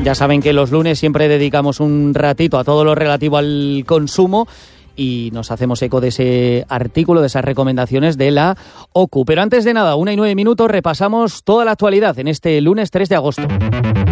Ya saben que los lunes siempre dedicamos un ratito a todo lo relativo al consumo y nos hacemos eco de ese artículo, de esas recomendaciones de la OCU. Pero antes de nada, 1:09, repasamos toda la actualidad en este lunes 3 de agosto.